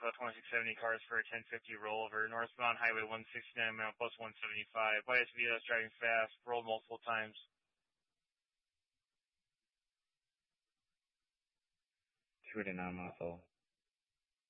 about 2670 cars for a 1050 rollover. Northbound Highway 169 mile plus 175. YSV that's driving fast. Rolled multiple times. Through the non-muscle.